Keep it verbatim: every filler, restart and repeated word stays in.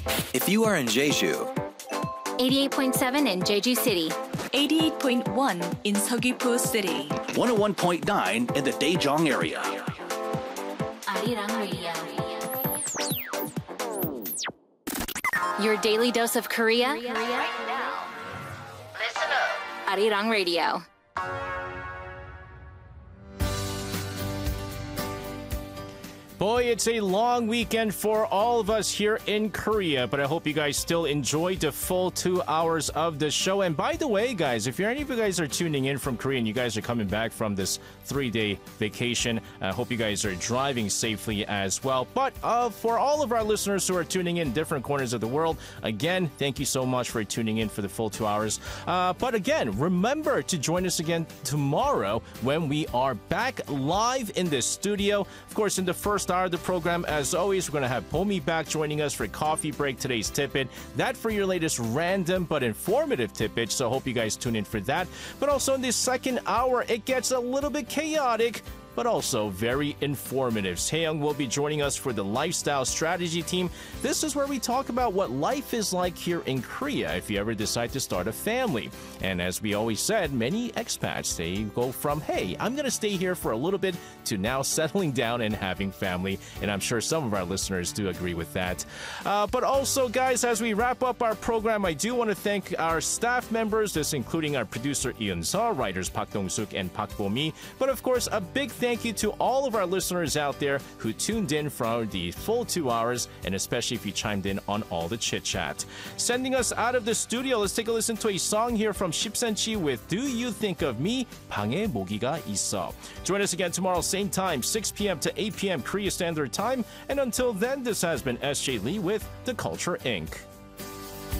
If you are in Jeju, eighty-eight point seven in Jeju City. eighty-eight point one in Seogwipo City. one oh one point nine in the Daejeong area. Arirang Radio. Your daily dose of Korea. Right now. Listen up. Arirang Radio. Boy, it's a long weekend for all of us here in Korea, but I hope you guys still enjoyed the full two hours of the show. And by the way, guys, if you're, any of you guys are tuning in from Korea and you guys are coming back from this three-day vacation, I hope you guys are driving safely as well. But uh, for all of our listeners who are tuning in different corners of the world, again, thank you so much for tuning in for the full two hours. Uh, but again, remember to join us again tomorrow when we are back live in the studio. Of course, in the first hour of the program, as always, we're going to have Pomi back joining us for Coffee Break, today's tidbit. That for your latest random but informative tidbit, so hope you guys tune in for that. But also in this second hour, it gets a little bit chaotic, but also very informative. Taeyong will be joining us for the Lifestyle Strategy Team. This is where we talk about what life is like here in Korea if you ever decide to start a family. And as we always said, many expats, they go from, hey, I'm going to stay here for a little bit, to now settling down and having family. And I'm sure some of our listeners do agree with that. Uh, but also, guys, as we wrap up our program, I do want to thank our staff members, this including our producer Ian Seo, writers Park Dong-suk and Park Bo-mi. But of course, a big thank you to all of our listeners out there who tuned in for the full two hours, and especially if you chimed in on all the chit-chat. Sending us out of the studio, let's take a listen to a song here from ten centi with Do You Think of Me? 방에 모기가 있어. Join us again tomorrow, same time, six p.m. to eight p.m. Korea Standard Time. And until then, this has been S J Lee with The Culture Incorporated.